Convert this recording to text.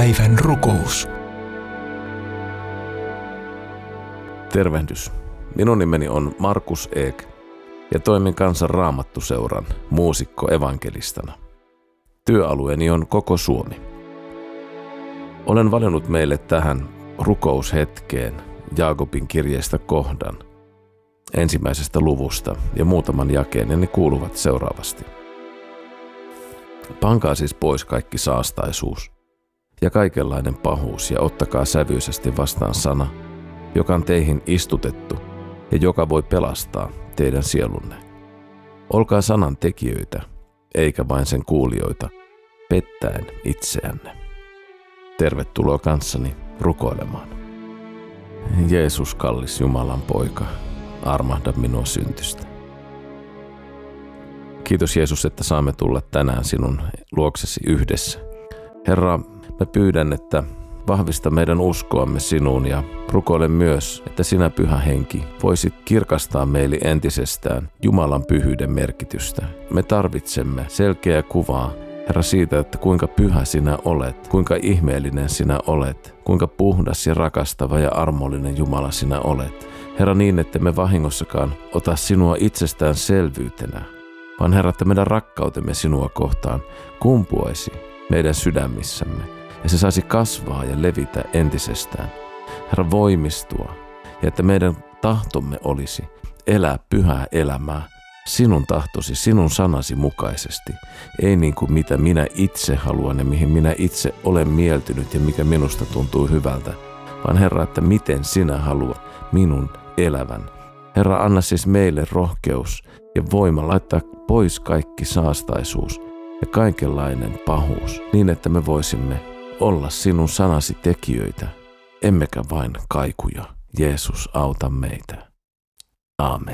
Päivän rukous. Tervehdys. Minun nimeni on Markus Eek ja toimin Kansan Raamattuseuran muusikko-evankelistana. Työalueeni on koko Suomi. Olen valinnut meille tähän rukoushetkeen Jaakobin kirjeestä kohdan 1. luvusta ja muutaman jakeen, ja ne kuuluvat seuraavasti. Pankaa siis pois kaikki saastaisuus ja kaikenlainen pahuus ja ottakaa sävyisesti vastaan sana, joka on teihin istutettu ja joka voi pelastaa teidän sielunne. Olkaa sanan tekijöitä, eikä vain sen kuulijoita, pettäen itseänne. Tervetuloa kanssani rukoilemaan. Jeesus, kallis Jumalan poika, armahda minua syntystä. Kiitos Jeesus, että saamme tulla tänään sinun luoksesi yhdessä. Herra, mä pyydän, että vahvista meidän uskoamme sinuun ja rukoilen myös, että sinä, Pyhä Henki, voisit kirkastaa meille entisestään Jumalan pyhyyden merkitystä. Me tarvitsemme selkeää kuvaa, Herra, siitä, että kuinka pyhä sinä olet, kuinka ihmeellinen sinä olet, kuinka puhdas ja rakastava ja armollinen Jumala sinä olet. Herra, niin, että me vahingossakaan ota sinua itsestäänselvyytenä, vaan Herra, että meidän rakkautemme sinua kohtaan kumpuaisi meidän sydämissämme ja se saisi kasvaa ja levitä entisestään. Herra, voimistua ja että meidän tahtomme olisi elää pyhää elämää sinun tahtosi, sinun sanasi mukaisesti. Ei niin kuin mitä minä itse haluan ja mihin minä itse olen mieltynyt ja mikä minusta tuntuu hyvältä, vaan Herra, että miten sinä haluat minun elävän. Herra, anna siis meille rohkeus ja voima laittaa pois kaikki saastaisuus ja kaikenlainen pahuus, niin että me voisimme olla sinun sanasi tekijöitä, emmekä vain kaikuja. Jeesus, auta meitä. Aamen.